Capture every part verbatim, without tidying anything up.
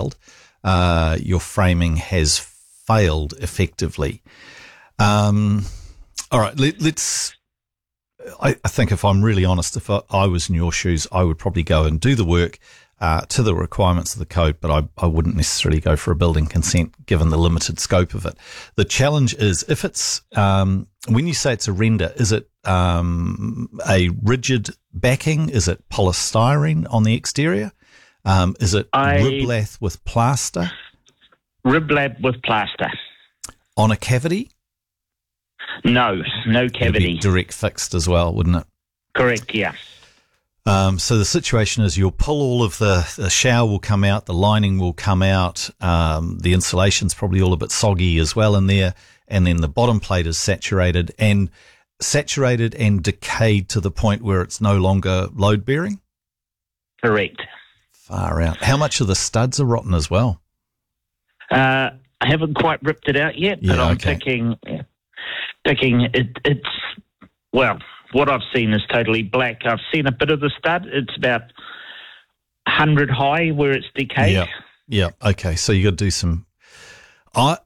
failed. Uh, your framing has failed effectively. Um, all right, let, let's. I, I think if I'm really honest, if I, I was in your shoes, I would probably go and do the work uh, to the requirements of the code, but I, I wouldn't necessarily go for a building consent given the limited scope of it. The challenge is if it's, um, when you say it's a render, is it um, a rigid backing? Is it polystyrene on the exterior? Um, is it I, riblath with plaster? Riblath with plaster. On a cavity? No, no cavity. It'd be direct fixed as well, wouldn't it? Correct, yeah. Um, so the situation is you'll pull all of the, the shower will come out, the lining will come out, um, the insulation's probably all a bit soggy as well in there, and then the bottom plate is saturated and saturated and decayed to the point where it's no longer load bearing? Correct. Far out. How much of the studs are rotten as well? Uh, I haven't quite ripped it out yet, but yeah, I'm okay. thinking, thinking it, it's, well, what I've seen is totally black. I've seen a bit of the stud. It's about one hundred high where it's decayed. Yeah, yeah. Okay, so you got to do some. I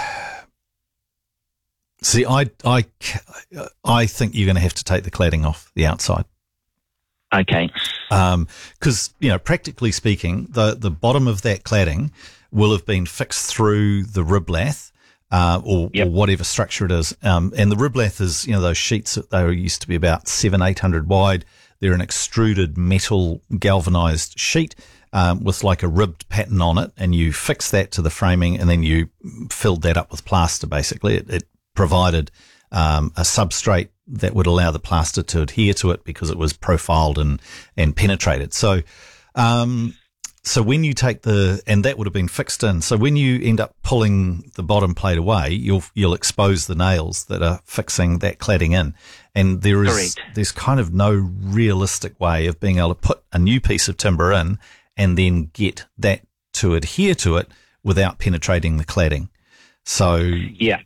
see. I I I think you're going to have to take the cladding off the outside. Okay. Um, because you know, practically speaking, the the bottom of that cladding will have been fixed through the riblath. Uh, or, yep. or whatever structure it is. Um, and the riblath is, you know, those sheets, they used to be about seven, eight hundred wide. They're an extruded metal galvanized sheet, um, with like a ribbed pattern on it. And you fix that to the framing and then you filled that up with plaster, basically. It, it provided, um, a substrate that would allow the plaster to adhere to it because it was profiled and, and penetrated. So, um, So when you take the, and that would have been fixed in. So when you end up pulling the bottom plate away, you'll, you'll expose the nails that are fixing that cladding in. And there is, Correct. there's kind of no realistic way of being able to put a new piece of timber in and then get that to adhere to it without penetrating the cladding. So. Yeah.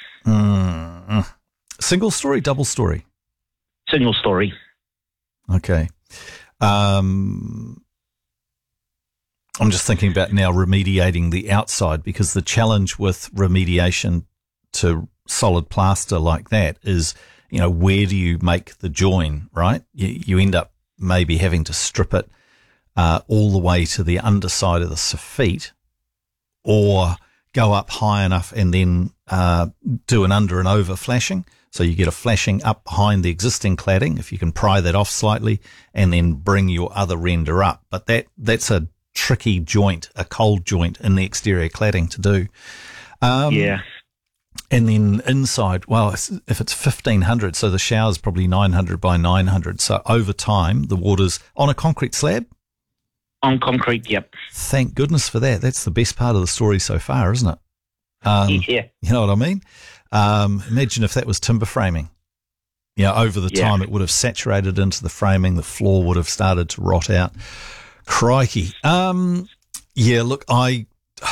Mm, single story, double story? Single story. Okay. Um, I'm just thinking about now remediating the outside because the challenge with remediation to solid plaster like that is, you know, where do you make the join, right? You, you end up maybe having to strip it uh, all the way to the underside of the soffit or go up high enough and then uh, do an under and over flashing. So you get a flashing up behind the existing cladding if you can pry that off slightly and then bring your other render up. But that that's a tricky joint, a cold joint in the exterior cladding to do. Um, yeah. And then inside, well, if it's fifteen hundred, so the shower's probably nine hundred by nine hundred. So over time, the water's on a concrete slab? On concrete, yep. Thank goodness for that. That's the best part of the story so far, isn't it? Um, yeah. You know what I mean? Um, imagine if that was timber framing. You know, over the yeah. time, it would have saturated into the framing. The floor would have started to rot out. Crikey. Um, yeah, look, I...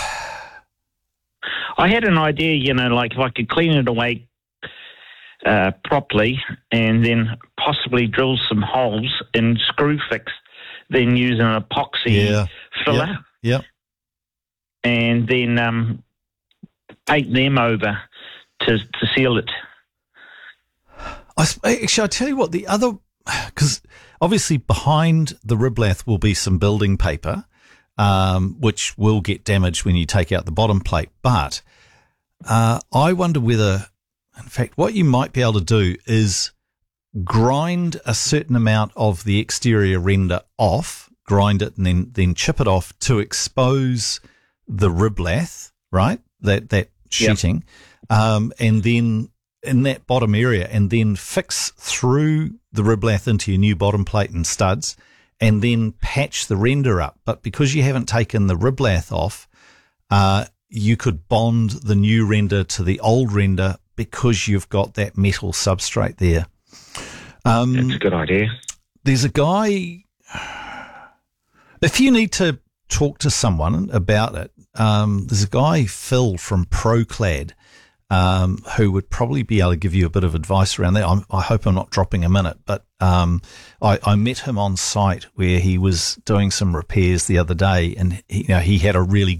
I had an idea, you know, like if I could clean it away uh, properly and then possibly drill some holes and screw fix, then use an epoxy yeah. filler. Yep. Yep. And then um, paint them over to, to seal it. I, actually, I tell you what, the other... Because obviously behind the riblath will be some building paper, um, which will get damaged when you take out the bottom plate. But uh, I wonder whether, in fact, what you might be able to do is grind a certain amount of the exterior render off, grind it and then, then chip it off to expose the riblath, right? That, that sheeting. Yep. Um, and then in that bottom area and then fix through the riblath into your new bottom plate and studs and then patch the render up. But because you haven't taken the riblath off, uh, you could bond the new render to the old render because you've got that metal substrate there. Um, That's a good idea. There's a guy, if you need to talk to someone about it, um, there's a guy, Phil from ProClad, Um, who would probably be able to give you a bit of advice around that. I'm, I hope I'm not dropping him in it, but um, I, I met him on site where he was doing some repairs the other day, and he, you know, he had a really